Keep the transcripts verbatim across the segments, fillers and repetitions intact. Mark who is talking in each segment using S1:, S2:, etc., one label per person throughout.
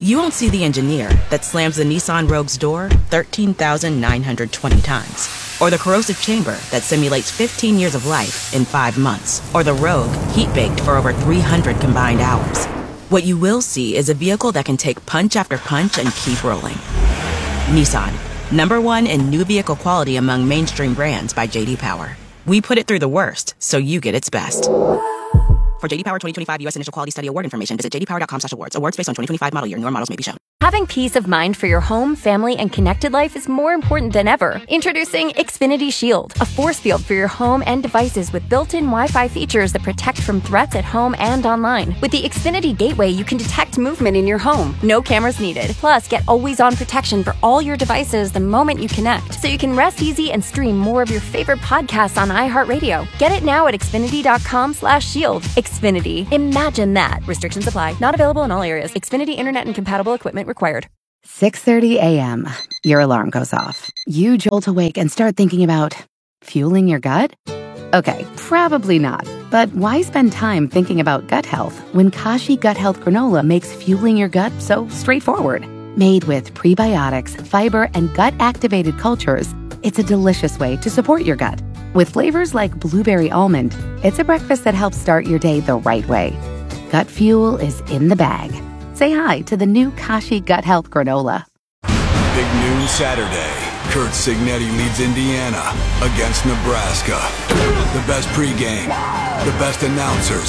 S1: You won't see the engineer that slams the Nissan Rogue's door thirteen thousand nine hundred twenty times. Or the corrosive chamber that simulates fifteen years of life in five months. Or the Rogue heat-baked for over three hundred combined hours. What you will see is a vehicle that can take punch after punch and keep rolling. Nissan, number one in new vehicle quality among mainstream brands by J D Power. We put it through the worst, so you get its best. For J D Power twenty twenty-five U S Initial Quality Study Award information, visit j d power dot com slash awards. Awards based on twenty twenty-five model year. Newer models may be shown.
S2: Having peace of mind for your home, family, and connected life is more important than ever. Introducing Xfinity Shield, a force field for your home and devices with built-in Wi-Fi features that protect from threats at home and online. With the Xfinity Gateway, you can detect movement in your home. No cameras needed. Plus, get always-on protection for all your devices the moment you connect, so you can rest easy and stream more of your favorite podcasts on iHeartRadio. Get it now at xfinity dot com slash shield. Xfinity. Imagine that. Restrictions apply. Not available in all areas. Xfinity Internet and compatible equipment required.
S3: six thirty a.m. Your alarm goes off. You jolt awake and start thinking about fueling your gut? Okay, probably not. But why spend time thinking about gut health when Kashi Gut Health Granola makes fueling your gut so straightforward? Made with prebiotics, fiber, and gut-activated cultures, it's a delicious way to support your gut. With flavors like blueberry almond, it's a breakfast that helps start your day the right way. Gut fuel is in the bag. Say hi to the new Kashi Gut Health Granola.
S4: Big noon Saturday. Kurt Signetti leads Indiana against Nebraska. The best pregame, the best announcers.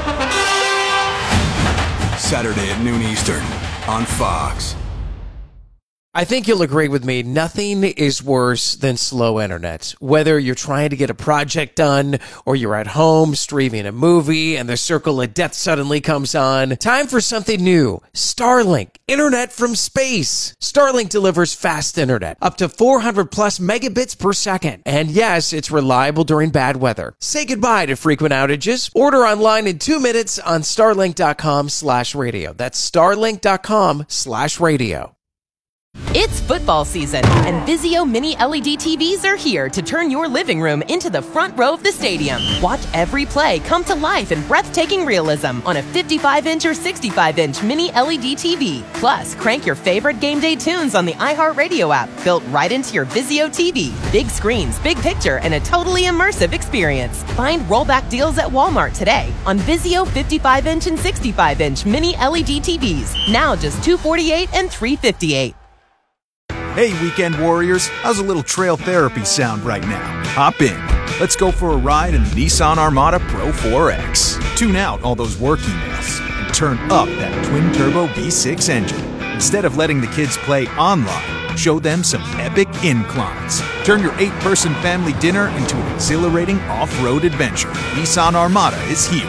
S4: Saturday at noon Eastern on Fox.
S5: I think you'll agree with me, nothing is worse than slow internet. Whether you're trying to get a project done or you're at home streaming a movie and the circle of death suddenly comes on, time for something new. Starlink, internet from space. Starlink delivers fast internet, up to four hundred plus megabits per second. And yes, it's reliable during bad weather. Say goodbye to frequent outages. Order online in two minutes on starlink dot com slash radio. That's starlink dot com slash radio.
S6: It's football season, and Vizio Mini L E D T Vs are here to turn your living room into the front row of the stadium. Watch every play come to life in breathtaking realism on a fifty-five inch or sixty-five inch Mini L E D T V. Plus, crank your favorite game day tunes on the iHeartRadio app, built right into your Vizio T V. Big screens, big picture, and a totally immersive experience. Find rollback deals at Walmart today on Vizio fifty-five inch and sixty-five inch Mini L E D T Vs. Now just two hundred forty-eight dollars and three hundred fifty-eight dollars.
S7: Hey, weekend warriors, how's a little trail therapy sound right now? Hop in. Let's go for a ride in the Nissan Armada Pro four X. Tune out all those work emails and turn up that twin-turbo V six engine. Instead of letting the kids play online, show them some epic inclines. Turn your eight-person family dinner into an exhilarating off-road adventure. Nissan Armada is here.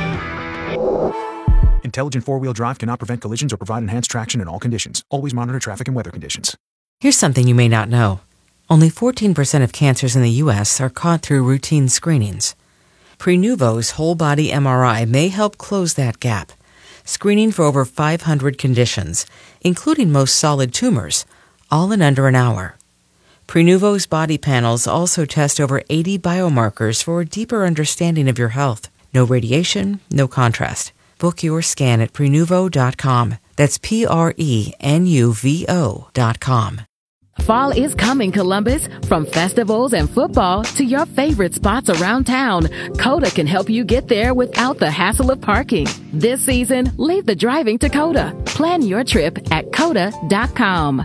S7: Intelligent four-wheel drive cannot prevent collisions or provide enhanced traction in all conditions. Always monitor traffic and weather conditions.
S8: Here's something you may not know. Only fourteen percent of cancers in the U S are caught through routine screenings. Prenuvo's whole-body M R I may help close that gap, screening for over five hundred conditions, including most solid tumors, all in under an hour. Prenuvo's body panels also test over eighty biomarkers for a deeper understanding of your health. No radiation, no contrast. Book your scan at prenuvo dot com. That's P R E N U V O dot com.
S9: Fall is coming, Columbus. From festivals and football to your favorite spots around town, Coda can help you get there without the hassle of parking. This season, leave the driving to Coda. Plan your trip at coda dot com.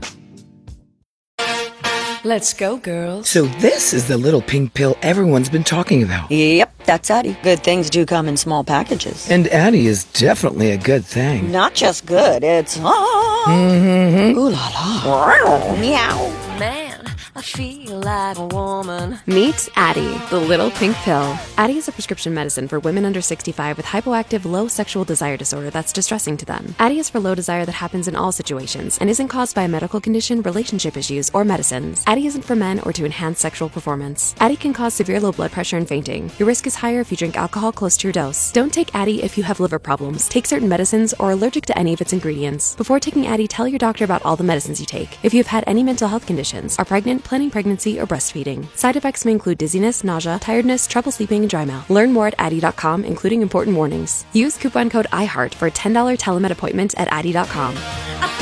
S10: Let's go, girls.
S11: So this is the little pink pill everyone's been talking about.
S10: Yep, that's Addie. Good things do come in small packages.
S11: And Addie is definitely a good thing.
S10: Not just good, it's... Ah.
S11: Mm-hmm.
S10: Ooh la la. Meow.
S12: Man, I feel like a woman.
S13: Meet Addie, the little pink pill. Addie is a prescription medicine for women under sixty-five with hypoactive low sexual desire disorder that's distressing to them. Addie is for low desire that happens in all situations and isn't caused by a medical condition, relationship issues, or medicines. Addie isn't for men or to enhance sexual performance. Addie can cause severe low blood pressure and fainting. Your risk is higher if you drink alcohol close to your dose. Don't take Addie if you have liver problems, take certain medicines, or are allergic to any of its ingredients. Before taking Addie, tell your doctor about all the medicines you take. If you have had any mental health conditions, are pregnant, planning pregnancy, or breastfeeding. Side effects may include dizziness, nausea, tiredness, trouble sleeping, and dry mouth. Learn more at addie dot com, including important warnings. Use coupon code I heart for a ten dollars telemed appointment at addie dot com.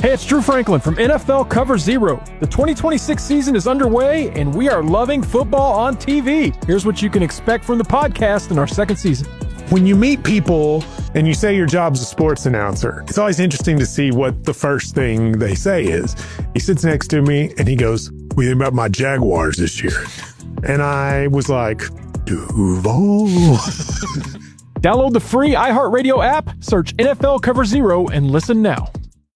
S14: Hey, it's Drew Franklin from N F L Cover Zero. The twenty twenty-six season is underway, and we are loving football on T V. Here's what you can expect from the podcast in our second season.
S15: When you meet people and you say your job's a sports announcer, it's always interesting to see what the first thing they say is. He sits next to me and he goes, "What do you think about my Jaguars this year?" And I was like, Duval.
S14: Download the free iHeartRadio app, search N F L Cover Zero, and listen now.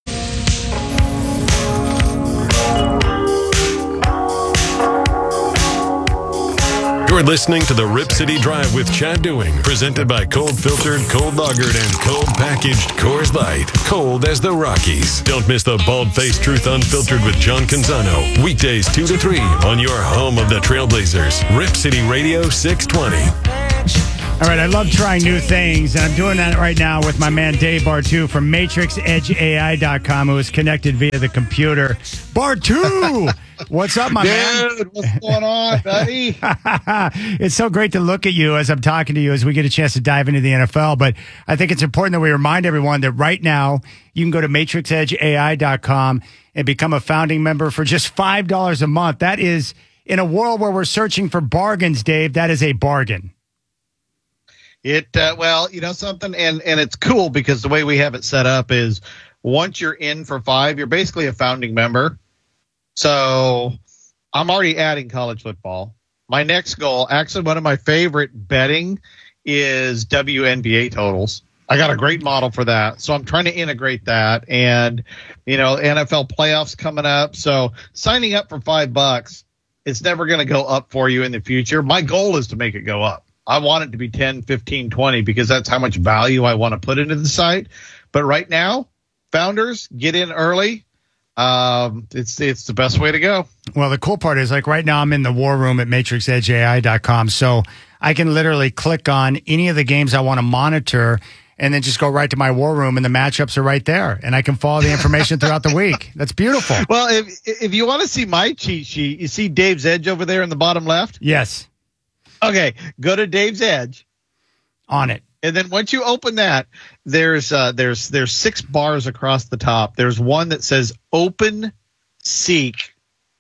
S16: You're listening to the Rip City Drive with Chad Doing, presented by Cold Filtered, Cold Lagered, and Cold Packaged Coors Light. Cold as the Rockies. Don't miss the Bald-Faced Truth Unfiltered with John Canzano. Weekdays two to three on your home of the Trailblazers. Rip City Radio six twenty.
S17: All right, I love trying new things, and I'm doing that right now with my man Dave Bartu from Matrix Edge A I dot com, who is connected via the computer. Bartu! What's up, my
S18: Dude,
S17: man?
S18: Dude, what's going on, buddy?
S17: It's so great to look at you as I'm talking to you as we get a chance to dive into the N F L. But I think it's important that we remind everyone that right now you can go to Matrix Edge A I dot com and become a founding member for just five dollars a month. That is, in a world where we're searching for bargains, Dave, that is a bargain.
S18: It uh, well, you know something, and and it's cool because the way we have it set up is once you're in for five, you're basically a founding member. So I'm already adding college football. My next goal, actually one of my favorite betting, is W N B A totals. I got a great model for that. So I'm trying to integrate that, and you know, N F L playoffs coming up. So signing up for five bucks, it's never going to go up for you in the future. My goal is to make it go up. I want it to be ten, fifteen, twenty because that's how much value I want to put into the site. But right now, founders, get in early. Um, it's it's the best way to go.
S17: Well, the cool part is, like, right now I'm in the war room at Matrix Edge A I dot com, so I can literally click on any of the games I want to monitor and then just go right to my war room, and the matchups are right there, and I can follow the information throughout the week. That's beautiful.
S18: Well, if if you want to see my cheat sheet, you see Dave's Edge over there in the bottom left?
S17: Yes.
S18: Okay, go to Dave's Edge.
S17: On it.
S18: And then once you open that, there's uh, there's there's six bars across the top. There's one that says Open Seek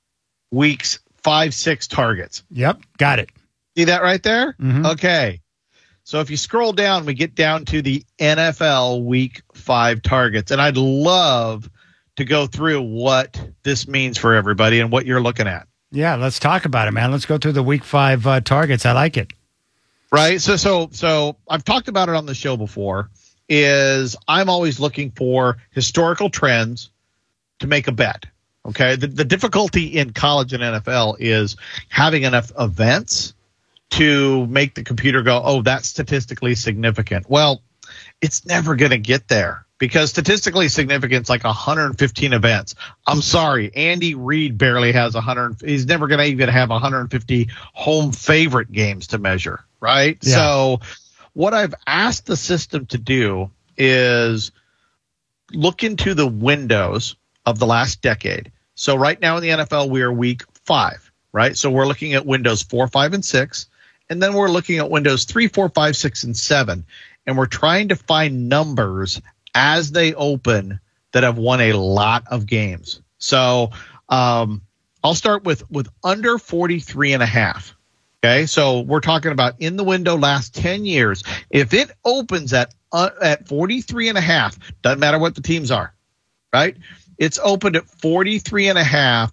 S18: Weeks five, six targets.
S17: Yep, got it.
S18: See that right there?
S17: Mm-hmm.
S18: Okay. So if you scroll down, we get down to the N F L Week five targets. And I'd love to go through what this means for everybody and what you're looking at.
S17: Yeah, let's talk about it, man. Let's go through the week five uh, targets. I like it.
S18: Right. So, so, so I've talked about it on the show before. Is I'm always looking for historical trends to make a bet. Okay. The, the difficulty in college and N F L is having enough events to make the computer go, oh, that's statistically significant. Well, it's never going to get there. Because statistically significant is like one hundred fifteen events. I'm sorry, Andy Reid barely has one hundred. He's never going to even have one hundred fifty home favorite games to measure, right?
S17: Yeah.
S18: So what I've asked the system to do is look into the windows of the last decade. So right now in the N F L, we are week five, right? So we're looking at windows four, five, and six. And then we're looking at windows three, four, five, six, and seven. And we're trying to find numbers as they open that have won a lot of games. So um, I'll start with, with under forty-three and a half. Okay. So we're talking about in the window last ten years. If it opens at, uh, at forty-three and a half, doesn't matter what the teams are, right? It's opened at forty-three and a half,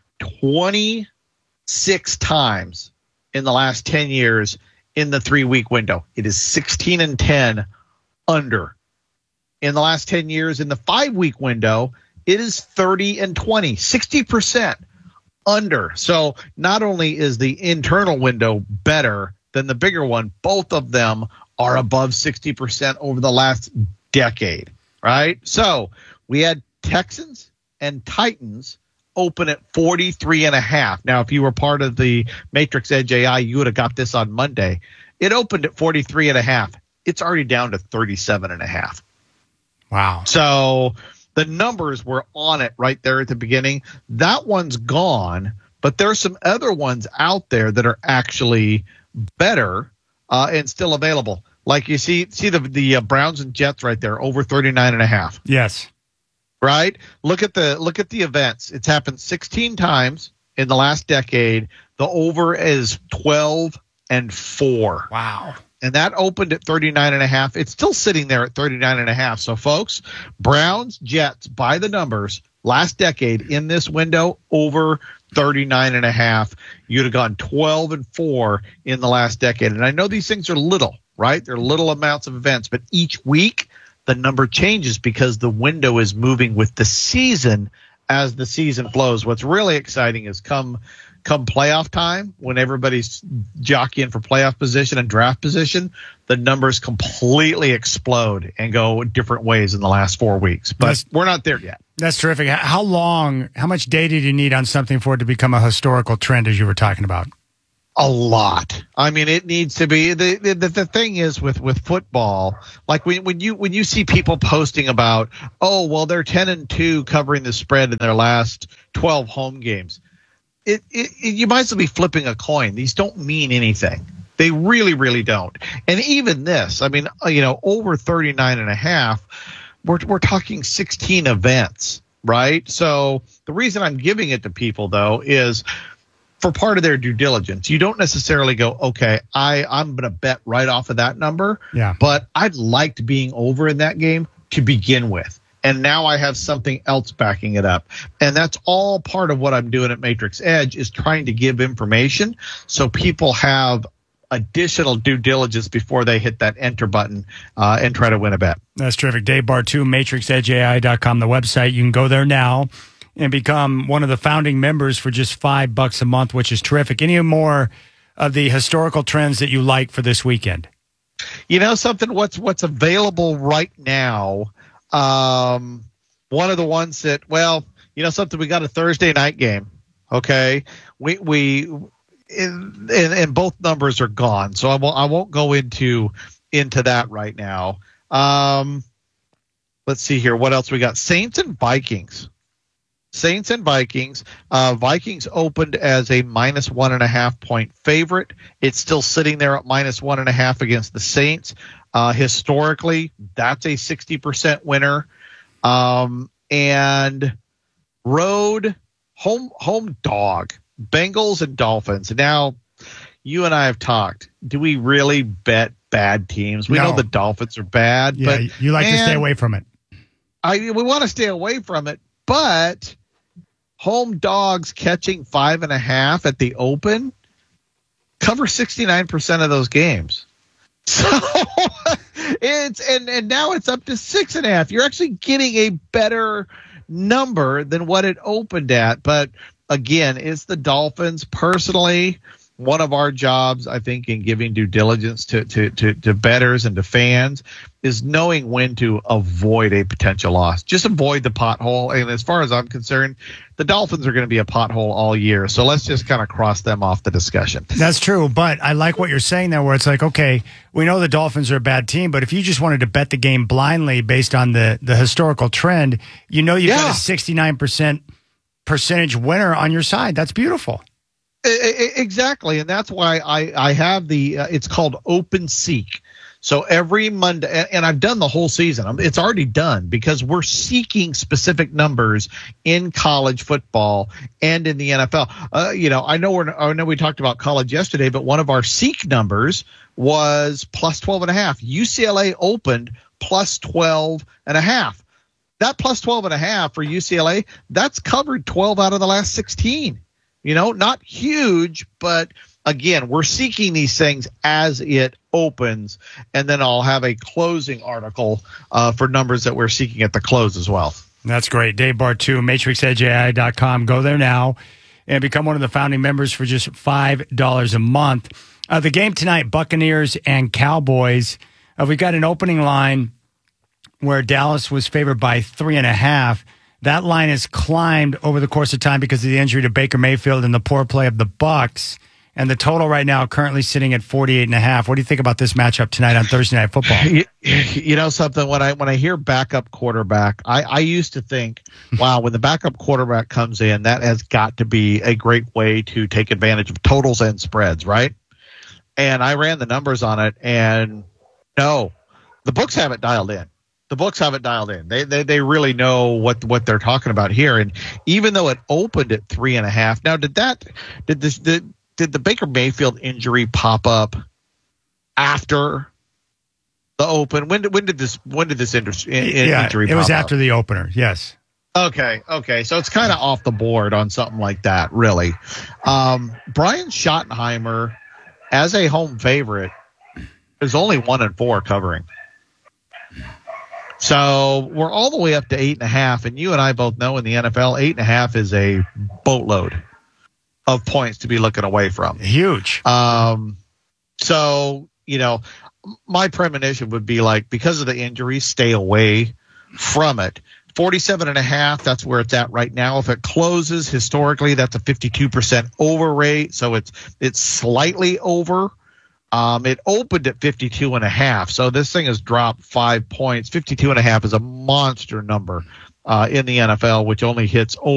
S18: twenty-six times in the last ten years in the three week window. It is sixteen and ten under. In the last ten years, in the five-week window, it is thirty and twenty, sixty percent under. So not only is the internal window better than the bigger one, both of them are above sixty percent over the last decade, right? So we had Texans and Titans open at forty-three and a half. Now, if you were part of the Matrix Edge A I, you would have got this on Monday. It opened at forty-three and a half. It's already down to thirty-seven and a half.
S17: Wow.
S18: So the numbers were on it right there at the beginning. That one's gone, but there's some other ones out there that are actually better uh, and still available. Like you see, see the the uh, Browns and Jets right there, over thirty-nine and a half.
S17: Yes.
S18: right? Look at the look at the events. It's happened sixteen times in the last decade. The over is twelve and four.
S17: Wow.
S18: And that opened at thirty-nine and a half. It's still sitting there at thirty-nine and a half. So folks, Browns, Jets by the numbers last decade in this window over thirty-nine and a half. You'd have gone twelve and four in the last decade. And I know these things are little, right? They're little amounts of events, but each week the number changes because the window is moving with the season as the season flows. What's really exciting is come come playoff time, when everybody's jockeying for playoff position and draft position, the numbers completely explode and go different ways in the last four weeks. But that's, we're not there yet.
S17: That's terrific. How long, how much data do you need on something for it to become a historical trend, as you were talking about?
S18: A lot. I mean, it needs to be. The the, the thing is with, with football, like when when you when you see people posting about, oh, well, they're ten and two covering the spread in their last twelve home games. It, it, it you might as well be flipping a coin. These don't mean anything. They really, really don't. And even this, I mean, you know, over thirty-nine and a half, we're we're talking sixteen events, right? So the reason I'm giving it to people, though, is for part of their due diligence. You don't necessarily go, okay, I, I'm going to bet right off of that number.
S17: Yeah.
S18: But I liked being over in that game to begin with. And now I have something else backing it up. And that's all part of what I'm doing at Matrix Edge, is trying to give information so people have additional due diligence before they hit that enter button uh, and try to win a bet.
S17: That's terrific. Dave Bartu, matrix edge A I dot com, the website. You can go there now and become one of the founding members for just five bucks a month, which is terrific. Any more of the historical trends that you like for this weekend?
S18: You know something? What's what's available right now? Um, one of the ones that, well, you know something? We got a Thursday night game. Okay, we we and, and both numbers are gone, so I won't I won't go into into that right now. Um, let's see here. What else we got? Saints and Vikings. Saints and Vikings. Uh, Vikings opened as a minus one and a half point favorite. It's still sitting there at minus one and a half against the Saints. Uh, historically, that's a sixty percent winner. Um, and road home home dog, Bengals and Dolphins. Now, you and I have talked. Do we really bet bad teams? We
S17: No.
S18: know the Dolphins are bad,
S17: Yeah,
S18: but
S17: you like to stay
S18: man,
S17: away from it.
S18: I we want to stay away from it, but home dogs catching five and a half at the open cover sixty-nine percent of those games. So it's and, and now it's up to six and a half. You're actually getting a better number than what it opened at. But again, it's the Dolphins. Personally, one of our jobs, I think, in giving due diligence to, to, to, to bettors and to fans is knowing when to avoid a potential loss. Just avoid the pothole. And as far as I'm concerned, the Dolphins are going to be a pothole all year. So let's just kind of cross them off the discussion.
S17: That's true, but I like what you're saying there, where it's like, okay, we know the Dolphins are a bad team, but if you just wanted to bet the game blindly based on the, the historical trend, you know you've
S18: Yeah.
S17: got a sixty-nine percent percentage winner on your side. That's beautiful.
S18: E- e- Exactly, and that's why I, I have the uh, it's called Open Seek. So every Monday, and- and I've done the whole season. I'm- It's already done because we're seeking specific numbers in college football and in the N F L. Uh, you know, I know we're I know we talked about college yesterday, but one of our seek numbers was plus twelve and a half. U C L A opened plus twelve and a half. That plus twelve and a half for U C L A, that's covered twelve out of the last sixteen. You know, not huge, but again, we're seeking these things as it opens, and then I'll have a closing article uh, for numbers that we're seeking at the close as well.
S17: That's great. Dave Bartu, matrix edge A I dot com. Go there now and become one of the founding members for just five dollars a month. Uh, the game tonight, Buccaneers and Cowboys. Uh, we got an opening line where Dallas was favored by three and a half. That line has climbed over the course of time because of the injury to Baker Mayfield and the poor play of the Bucs. And the total right now currently sitting at forty-eight and a half. What do you think about this matchup tonight on Thursday Night Football?
S18: You, you know something, when I when I hear backup quarterback, I, I used to think, wow, when the backup quarterback comes in, that has got to be a great way to take advantage of totals and spreads, right? And I ran the numbers on it, and no, the books have it dialed in. The books have it dialed in. They, they they really know what what they're talking about here. And even though it opened at three and a half, now did that did this did, did the Baker Mayfield injury pop up after the open? When did when did this when did this inter- in,
S17: yeah,
S18: injury?
S17: It was
S18: pop
S17: after
S18: up?
S17: the opener. Yes.
S18: Okay. Okay. So it's kind of off the board on something like that, really. Um, Brian Schottenheimer, as a home favorite, is only one and four covering. So we're all the way up to eight and a half, and you and I both know in the N F L, eight and a half is a boatload of points to be looking away from.
S17: Huge.
S18: Um, so, you know, my premonition would be like, because of the injuries, stay away from it. forty-seven and a half, that's where it's at right now. If it closes historically, that's a fifty-two percent over rate. So it's, it's slightly over. Um, it opened at fifty-two and a half. So this thing has dropped five points. fifty-two and a half is a monster number uh, in the N F L, which only hits over